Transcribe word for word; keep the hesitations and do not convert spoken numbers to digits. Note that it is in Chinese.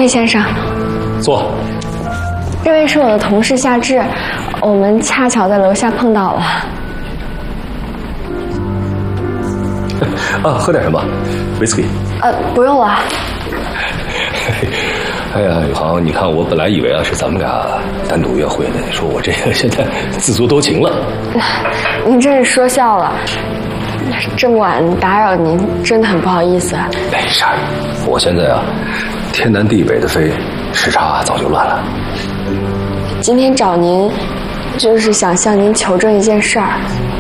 魏先生， 坐。 这位是我的同事夏至，我们恰巧在楼下碰到了。 啊，喝点什么 ？whisky。 呃，不用了。 哎呀，宇航，你看，我本来以为啊是咱们俩单独约会的，你说我这个现在自作多情了。 您真是说笑了，这么晚打扰您，真的很不好意思。 没事儿，我现在啊天南地北的飞，时差早就乱了。 今天找您，就是想向您求证一件事儿。